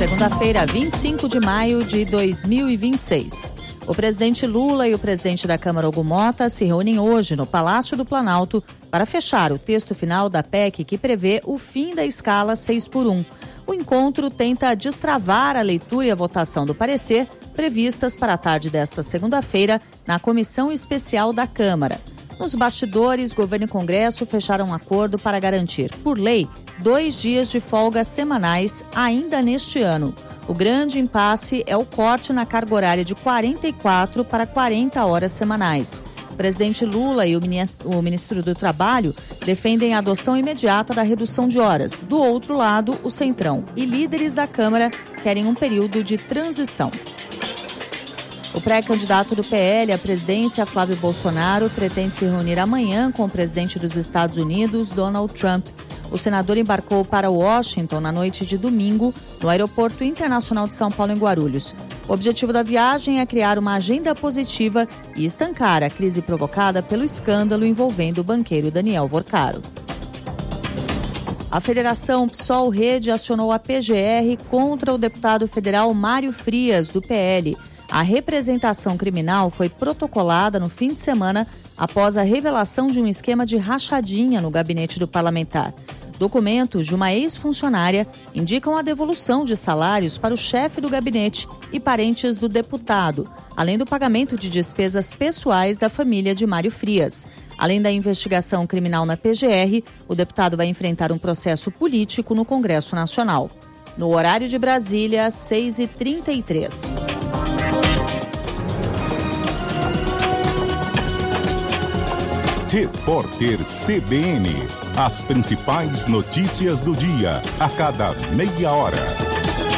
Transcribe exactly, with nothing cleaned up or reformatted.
Segunda-feira, vinte e cinco de maio de dois mil e vinte e seis. O presidente Lula e o presidente da Câmara, Hugo Mota, se reúnem hoje no Palácio do Planalto para fechar o texto final da P E C que prevê o fim da escala seis por um. O encontro tenta destravar a leitura e a votação do parecer previstas para a tarde desta segunda-feira na Comissão Especial da Câmara. Nos bastidores, governo e Congresso fecharam um acordo para garantir, por lei, dois dias de folga semanais ainda neste ano. O grande impasse é o corte na carga horária de quarenta e quatro para quarenta horas semanais. O presidente Lula e o ministro do Trabalho defendem a adoção imediata da redução de horas. Do outro lado, o Centrão e líderes da Câmara querem um período de transição. O pré-candidato do P L à presidência, Flávio Bolsonaro, pretende se reunir amanhã com o presidente dos Estados Unidos, Donald Trump. O senador embarcou para Washington na noite de domingo, no Aeroporto Internacional de São Paulo, em Guarulhos. O objetivo da viagem é criar uma agenda positiva e estancar a crise provocada pelo escândalo envolvendo o banqueiro Daniel Vorcaro. A Federação PSOL-Rede acionou a P G R contra o deputado federal Mário Frias, do P L. A representação criminal foi protocolada no fim de semana após a revelação de um esquema de rachadinha no gabinete do parlamentar. Documentos de uma ex-funcionária indicam a devolução de salários para o chefe do gabinete e parentes do deputado, além do pagamento de despesas pessoais da família de Mário Frias. Além da investigação criminal na P G R, o deputado vai enfrentar um processo político no Congresso Nacional. No horário de Brasília, seis e trinta e três. Repórter C B N. As principais notícias do dia, a cada meia hora.